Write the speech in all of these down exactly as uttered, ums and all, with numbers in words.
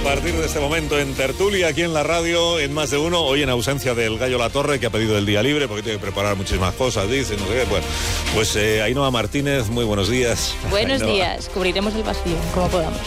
partir de este momento en tertulia, aquí en la radio, en Más de Uno, hoy en ausencia del Gallo Latorre, que ha pedido el día libre porque tiene que preparar muchísimas cosas, dice, no sé qué. Bueno, pues eh, Ainhoa Martínez, muy buenos días. Buenos Ainhoa. días, cubriremos el vacío, como podamos.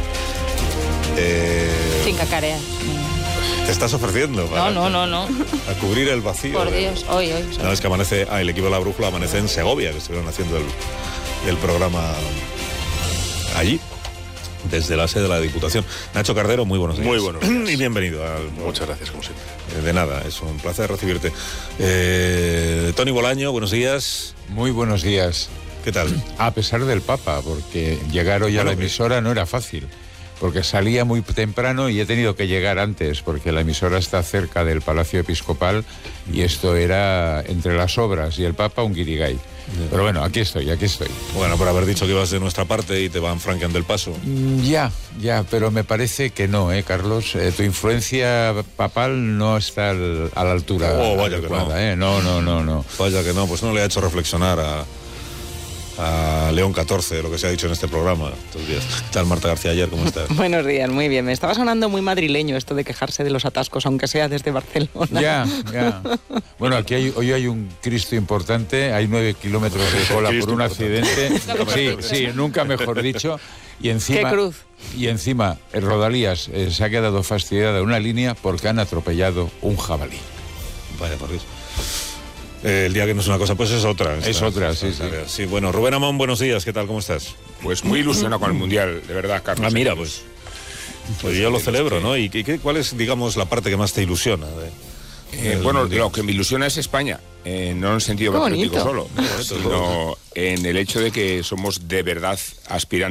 Eh, Sin cacarear. ¿Te estás ofreciendo? Para, No, no, no, no. A cubrir el vacío. Por Dios, hoy, hoy. No, es que amanece, ah, el equipo de La Brújula amanece en Segovia, que estuvieron haciendo el, el programa allí, desde la sede de la Diputación. Nacho Cardero, muy buenos días. Muy buenos días. Y bienvenido al... Muchas gracias, como siempre. De nada, es un placer recibirte. Eh, Tony Bolaño, buenos días. Muy buenos días. ¿Qué tal? A pesar del Papa, porque llegar hoy a Bueno, la emisora no era fácil, porque salía muy temprano y he tenido que llegar antes, porque la emisora está cerca del Palacio Episcopal y esto era entre las obras y el Papa un guirigay. Pero bueno, aquí estoy, aquí estoy. Bueno, por haber dicho que ibas de nuestra parte y te van franqueando el paso. Mm, Ya, ya, pero me parece que no, ¿eh, Carlos? Eh, tu influencia papal no está al, a la altura Oh, vaya que adecuada, no. ¿eh? No, no, no, no. Vaya que no, pues no le ha hecho reflexionar a, a León catorce, lo que se ha dicho en este programa estos días. ¿Qué tal, Marta García Ayer? ¿Cómo estás? Buenos días, muy bien. Me estaba sonando muy madrileño esto de quejarse de los atascos, aunque sea desde Barcelona. Ya, ya. Bueno, aquí hay, hoy hay un Cristo importante, hay nueve kilómetros de cola por un accidente. Sí, sí, nunca mejor dicho. Y encima, ¡Qué cruz! Y encima, el Rodalías eh, se ha quedado fastidiada una línea porque han atropellado un jabalí. Vaya, por Dios. Eh, el día que no es una cosa, pues es otra. Es Esta- otra, esta sí, sí. tarea. Sí, bueno, Rubén Amón, buenos días, ¿qué tal? ¿Cómo estás? Pues muy ilusionado con el Mundial, de verdad, Carlos. Ah, mira, pues, pues yo lo celebro, ¿no? ¿Y qué, qué- cuál es, digamos, la parte que más te ilusiona? de- Eh, del bueno, Mundial? lo que me ilusiona es España, eh, no en el sentido Qué patriótico bonito. solo, sino en el hecho de que somos de verdad aspirantes